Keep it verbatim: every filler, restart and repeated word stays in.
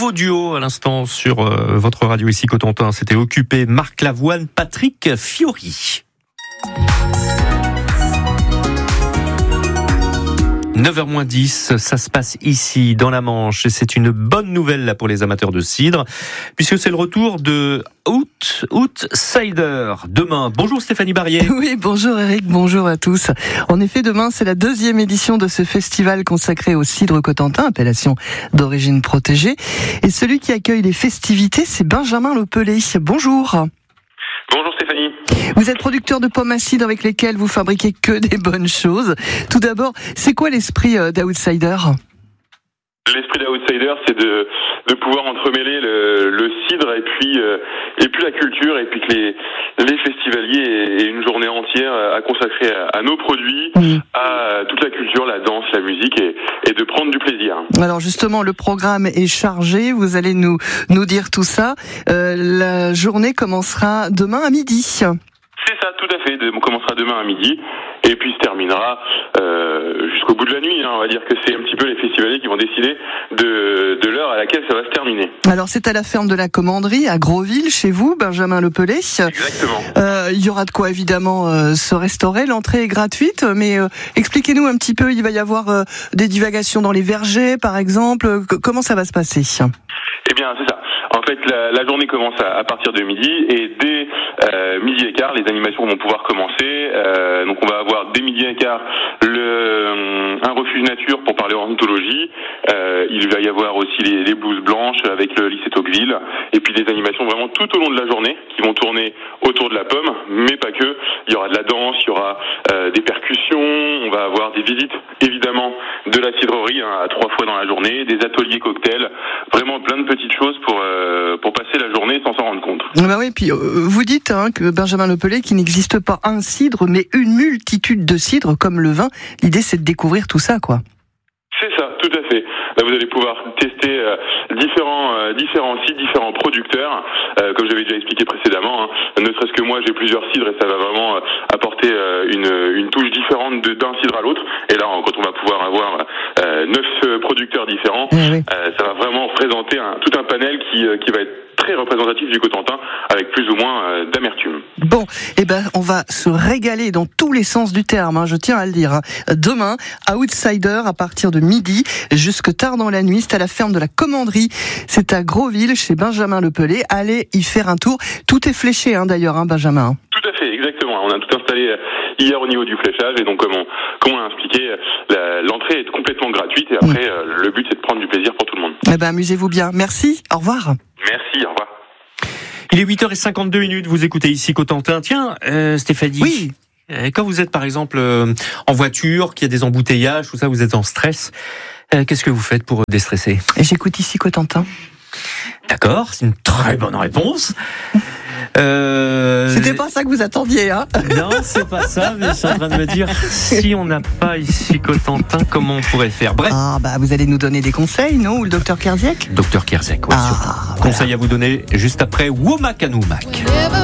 nouveau duo à l'instant sur euh, votre radio ici Cotentin. C'était Occupé, Marc Lavoine, Patrick Fiori. neuf heures moins dix, ça se passe ici, dans la Manche, et c'est une bonne nouvelle là pour les amateurs de cidre, puisque c'est le retour de Out, Out Cider demain. Bonjour Stéphanie Barrier. Oui, bonjour Eric, bonjour à tous. En effet, demain, c'est la deuxième édition de ce festival consacré au cidre cotentin, appellation d'origine protégée. Et celui qui accueille les festivités, c'est Benjamin Lepelé. Bonjour. Bonjour Stéphanie. Vous êtes producteur de pommes à cidre avec lesquelles vous fabriquez que des bonnes choses. Tout d'abord, c'est quoi l'esprit d'Outsider ? L'esprit d'Outsider, c'est de, de pouvoir entremêler le, le cidre et puis, euh, et puis la culture, et puis que les, les festivaliers aient une journée entière à consacrer à, à nos produits, mmh. à toute la culture, la danse, la musique, et, et de prendre du plaisir. Alors justement, le programme est chargé, vous allez nous, nous dire tout ça. Euh, la journée commencera demain à midi. C'est ça, tout à fait. On commencera demain à midi et puis se terminera euh, jusqu'au bout de la nuit. Hein. On va dire que c'est un petit peu les festivaliers qui vont décider de, de l'heure à laquelle ça va se terminer. Alors c'est à la ferme de la Commanderie à Grosville, chez vous, Benjamin Lepelé. Exactement. Euh, il y aura de quoi évidemment euh, se restaurer. L'entrée est gratuite, mais euh, expliquez-nous un petit peu. Il va y avoir euh, des divagations dans les vergers, par exemple. C- comment ça va se passer ? Eh bien, c'est ça. En fait, la, la journée commence à, à partir de midi et dès euh, midi et quart, les animations vont pouvoir commencer. Euh, donc, on va avoir dès midi et quart le, un refuge nature pour parler ornithologie. Euh, il va y avoir aussi les, les blouses blanches avec le lycée Tocqueville et puis des animations vraiment tout au long de la journée qui vont tourner autour de la pomme, mais pas que. Il y aura de la danse, il y aura euh, des percussions. On va avoir des visites, évidemment, de la cidrerie hein, à trois fois dans la journée, des ateliers cocktails, vraiment plein de petites choses pour euh, pour passer la journée sans s'en rendre compte. Bah oui, puis euh, vous dites hein, que Benjamin Lepelé, qu'il n'existe pas un cidre, mais une multitude de cidres comme le vin. L'idée, c'est de découvrir tout ça, quoi. C'est ça, tout à fait. Là, vous allez pouvoir tester euh, différents euh, différents sites, différents producteurs, euh, comme j'avais déjà expliqué précédemment. Hein. Ne serait-ce que moi, j'ai plusieurs cidres et ça va vraiment euh, apporter euh, une une touche différente de, d'un cidre à l'autre. Et là, quand on va pouvoir avoir euh, neuf producteurs différents, oui, oui. Euh, ça va vraiment présenter un, tout un panel qui euh, qui va être très représentatif du Cotentin, avec plus ou moins euh, d'amertume. Bon, eh ben, on va se régaler dans tous les sens du terme, hein, je tiens à le dire. Hein. Demain, Outsider, à partir de midi, jusque tard dans la nuit, c'est à la ferme de la Commanderie. C'est à Grosville, chez Benjamin Lepelé. Allez y faire un tour. Tout est fléché, hein, d'ailleurs, hein, Benjamin. Tout à fait, exactement. On a tout installé hier au niveau du fléchage, et donc, comme on, comme on a expliqué, la, l'entrée est complètement gratuite, et après, mmh. le but, c'est de prendre du plaisir pour tout le monde. Eh ben, amusez-vous bien. Merci. Au revoir. Merci, au revoir. Il est huit heures cinquante-deux minutes, vous écoutez ici Cotentin. Tiens, euh, Stéphanie, oui. euh, quand vous êtes par exemple euh, en voiture, qu'il y a des embouteillages, tout ça, vous êtes en stress, euh, qu'est-ce que vous faites pour déstresser ? J'écoute ici Cotentin. D'accord, c'est une très bonne réponse. Euh... C'était pas ça que vous attendiez, hein ? Non, c'est pas ça, mais je suis en train de me dire, si on n'a pas ici Cotentin, comment on pourrait faire ? Bref. Ah, bah, vous allez nous donner des conseils, non ? Ou le docteur Kerziek ? Docteur Kerziek, oui, ah, surtout. Voilà. Conseil à vous donner juste après Womack and Womack.